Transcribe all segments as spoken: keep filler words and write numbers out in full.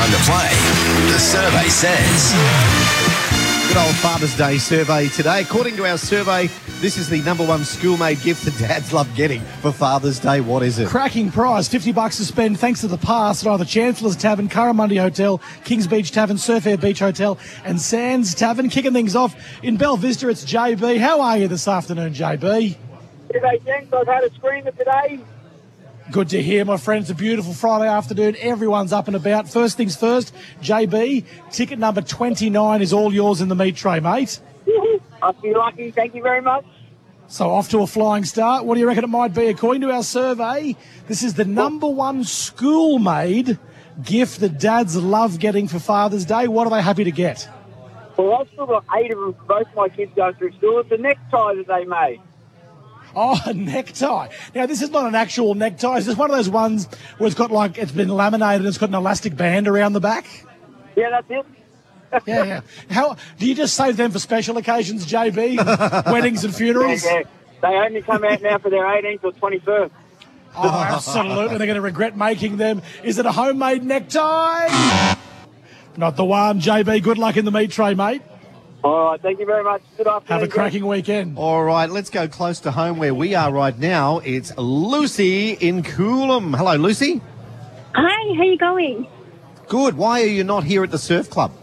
time to play. The survey says... Good old Father's Day survey today. According to our survey, this is the number one school-made gift that dads love getting for Father's Day. What is it? Cracking prize, fifty bucks to spend thanks to the pass at either Chancellor's Tavern, Curramundi Hotel, Kings Beach Tavern, Surf Air Beach Hotel and Sands Tavern. Kicking things off in Belle Vista, it's J B. How are you this afternoon, J B? G'day, gents. I've had a screamer today. Good to hear, my friend. It's a beautiful Friday afternoon. Everyone's up and about. First things first, J B, ticket number twenty-nine is all yours in the meat tray, mate. I feel lucky. Thank you very much. So off to a flying start. What do you reckon it might be? According to our survey, this is the number one school-made gift that dads love getting for Father's Day. What are they happy to get? Well, I've still got eight of them for both my kids going through school. It's a necktie that they made. Oh, a necktie. Now, this is not an actual necktie. It's just one of those ones where it's got like, it's been laminated and it's got an elastic band around the back. Yeah, that's it. Yeah, yeah. How do you just save them for special occasions, J B? Weddings and funerals? Yeah, yeah. They only come out now for their eighteenth or twenty-first. Oh, absolutely. They're going to regret making them. Is it a homemade necktie? Not the one, J B. Good luck in the meat tray, mate. All right, thank you very much. Good afternoon. Have a cracking weekend. All right, let's go close to home where we are right now. It's Lucy in Coolum. Hello, Lucy. Hi, how you going? Good. Why are you not here at the surf club?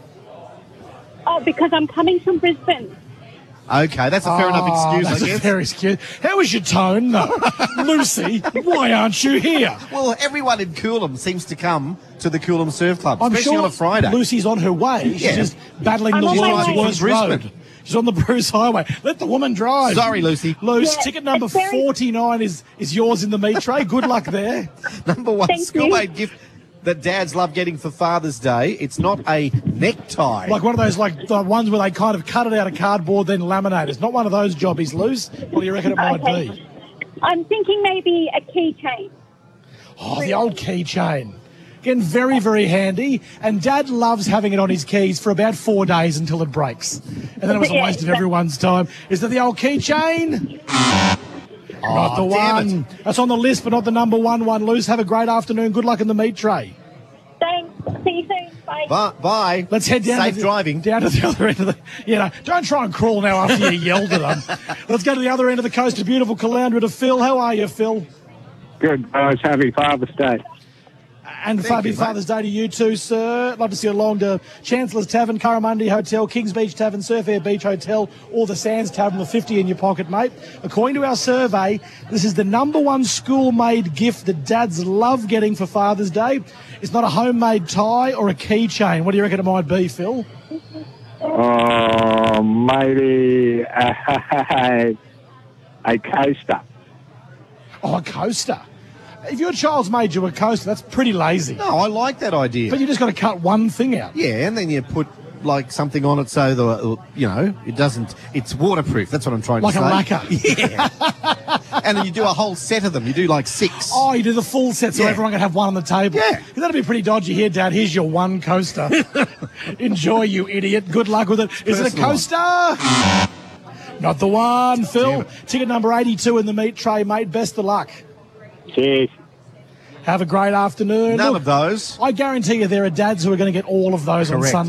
Oh, because I'm coming from Brisbane. Okay, that's a fair enough Oh, excuse, that's I a guess. fair excuse. How was your tone? No. Lucy, why aren't you here? Well, everyone in Coolum seems to come to the Coolum Surf Club, I'm especially sure on a Friday. Lucy's on her way. She's Yeah. just battling I'm the on my world's way. worst From road. Brisbane. She's on the Bruce Highway. Let the woman drive. Sorry, Lucy. Luce, Yeah, ticket number it's very- forty-nine is, is yours in the meat tray. Good luck there. Number one Thank you. school-made gift that dads love getting for Father's Day. It's not a necktie. Like one of those, like the ones where they kind of cut it out of cardboard, then laminate it. It's not one of those jobbies, Luce. What do you reckon it might Okay. be? I'm thinking maybe a keychain. Oh, the old keychain. Again, very, very handy. And Dad loves having it on his keys for about four days until it breaks. And then it was a Yeah, waste of exactly. everyone's time. Is that the old keychain? Not the Oh, damn one. it. That's on the list, but not the number one one. Luce, have a great afternoon. Good luck in the meat tray. Thanks. See you soon. Bye. Bye. Bye. Let's head down. Safe to the, driving. Down to the other end of the. You know, don't try and crawl now after you yelled at them. Let's go to the other end of the coast to beautiful Caloundra to Phil. How are you, Phil? Good, guys. Happy Father's Day. And Thank happy you, mate. Father's Day to you too, sir. Love to see you along to Chancellor's Tavern, Curramundi Hotel, Kings Beach Tavern, Surf Air Beach Hotel, or the Sands Tavern with fifty in your pocket, mate. According to our survey, this is the number one school-made gift that dads love getting for Father's Day. It's not a homemade tie or a keychain. What do you reckon it might be, Phil? Oh, maybe a, a coaster. Oh, a coaster. If your child's made you a coaster, that's pretty lazy. No, I like that idea. But you just got to cut one thing out. Yeah, and then you put like something on it so the you know it doesn't. It's waterproof. That's what I'm trying Like to a say. lacquer. Yeah. And then you do a whole set of them. You do like six. Oh, you do the full set so Yeah. everyone can have one on the table. Yeah. 'Cause that'd be pretty dodgy here, Dad. Here's your one coaster. Enjoy, you idiot. Good luck with it. Is it a Personal one. coaster? Not the one, Phil. Ticket number eighty-two in the meat tray, mate. Best of luck. Cheers. Have a great afternoon. None Look, of those. I guarantee you there are dads who are going to get all of those on Correct. Sunday.